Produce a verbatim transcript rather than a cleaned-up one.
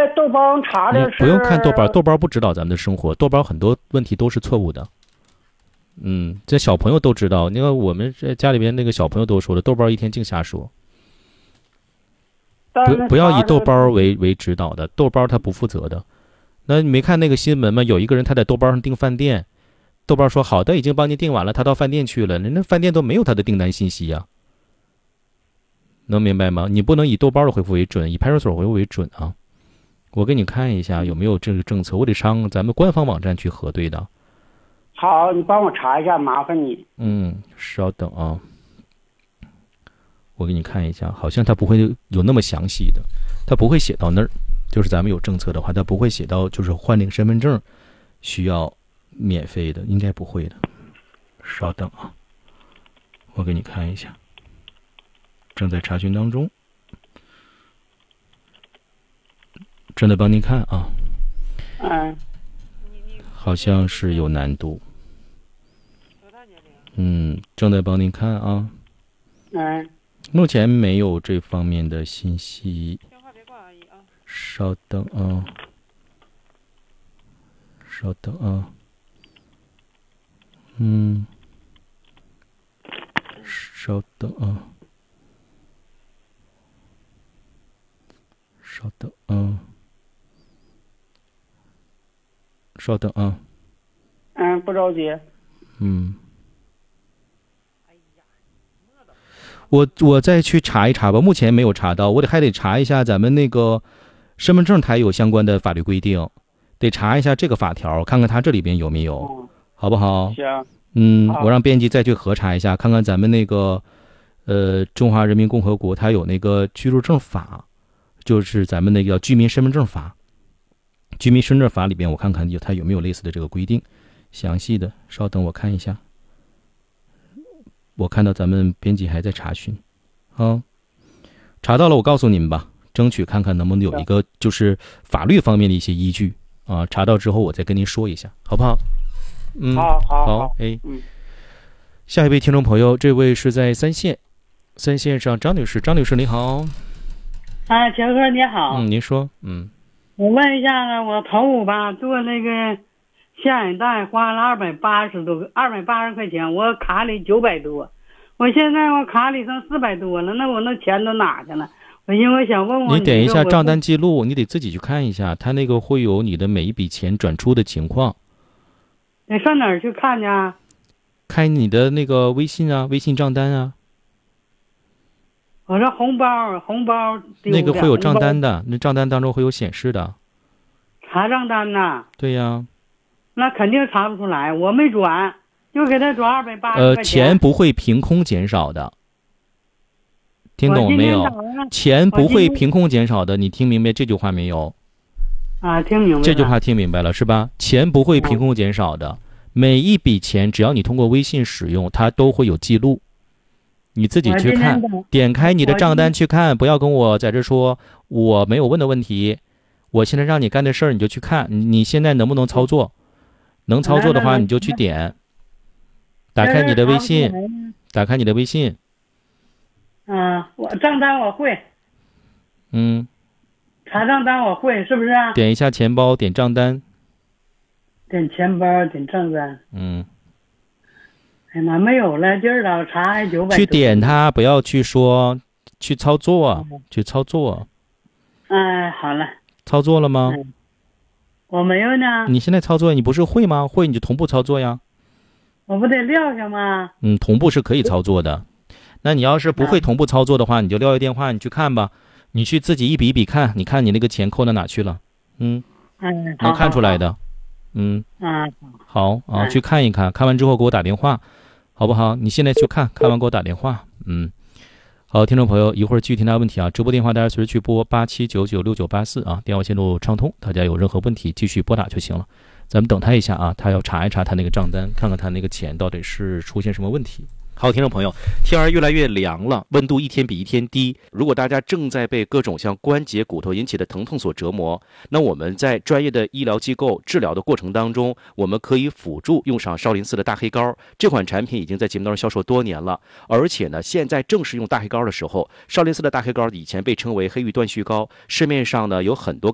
在豆包查的是， 不用看豆包，豆包不指导咱们的生活，豆包很多问题都是错误的。嗯，这小朋友都知道，你看我们这家里边那个小朋友都说了，豆包一天净瞎说。不不要以豆包为为指导的，豆包他不负责的。那你没看那个新闻吗？有一个人他在豆包上订饭店，豆包说好的，已经帮您订完了，他到饭店去了，人家饭店都没有他的订单信息呀、啊。能明白吗？你不能以豆包的回复为准，以派出所回复为准啊。我给你看一下有没有这个政策，我得上咱们官方网站去核对的。 好，你帮我查一下，麻烦你。 嗯，稍等啊，我给你看一下，好像他不会有那么详细的，他不会写到那儿。就是咱们有政策的话，他不会写到就是换领身份证需要免费的，应该不会的。稍等啊，我给你看一下，正在查询当中，正在帮您看啊。 嗯。 好像是有难度。嗯，正在帮您看啊。 嗯。 目前没有这方面的信息。稍等啊，稍等啊。嗯，稍等啊，稍等啊。稍等啊。 嗯，不着急。 嗯。我我再去查一查吧，目前没有查到，我得还得查一下咱们那个身份证，它有相关的法律规定，得查一下这个法条，看看它这里边有没有， 嗯、 好不好？ 行。 嗯，我让编辑再去核查一下，看看咱们那个呃中华人民共和国它有那个居住证法，就是咱们那个居民身份证法。居民身份证法里边，我看看有它有没有类似的这个规定，详细的。稍等，我看一下。我看到咱们编辑还在查询，啊，查到了，我告诉你们吧，争取看看能不能有一个就是法律方面的一些依据啊。查到之后，我再跟您说一下，好不好？嗯， 好好好，哎， 嗯。 下一位听众朋友，这位是在三线，三线上张女士，张女士你好。 啊，强哥你好。 嗯，您说，嗯。 我问一下呢，我头五吧做那个下眼袋花了二百八十多，二百八十块钱，我卡里九百多，我现在我卡里剩四百多了，那我那钱都哪去了？我因为想问问你点一下账单记录，你得自己去看一下，他那个会有你的每一笔钱转出的情况。 你上哪儿去看去？ 开你的那个微信啊，微信账单啊。 我说红包，红包那个会有账单的，那账单当中会有显示的。 查账单呐？ 对呀。 那肯定查不出来，我没转，就给他转二百八十呃，钱不会凭空减少的，听懂没有？钱不会凭空减少的，你听明白这句话没有？ 啊，听明白了。 这句话听明白了是吧？钱不会凭空减少的，每一笔钱只要你通过微信使用，它都会有记录。你自己去看，点开你的账单去看，不要跟我在这说我没有问的问题。我现在让你干的事儿，你就去看，你现在能不能操作？能操作的话，你就去点。打开你的微信，打开你的微信。 嗯，我账单我会。 嗯。 查账单我会，是不是？ 点一下钱包，点账单。 点钱包，点账单。 嗯。 哎妈，没有了，今儿早查还九百。 去点它，不要去说，去操作，嗯、去操作。 哎，好了。 操作了吗？ 嗯、我没有呢。 你现在操作，你不是会吗？会你就同步操作呀。 我不得撂下吗？ 嗯，同步是可以操作的。那你要是不会同步操作的话，你就撂下电话，你去看吧。你去自己一笔一笔看，你看你那个钱扣到哪去了？嗯。 嗯。 能看出来的。嗯。 嗯。 好啊，去看一看，看完之后给我打电话。好不好？你现在去看看完给我打电话。嗯，好，听众朋友，一会儿继续听他问题啊。直播电话大家随时去拨八七九九六九八四啊，电话线路畅通，大家有任何问题继续拨打就行了。咱们等他一下啊，他要查一查他那个账单，看看他那个钱到底是出现什么问题。好，听众朋友，天儿越来越凉了，温度一天比一天低。如果大家正在被各种像关节、骨头引起的疼痛所折磨，那我们在专业的医疗机构治疗的过程当中，我们可以辅助用上少林寺的大黑膏。这款产品已经在节目当中销售多年了，而且呢，现在正是用大黑膏的时候。少林寺的大黑膏以前被称为黑玉断续膏，市面上呢有很多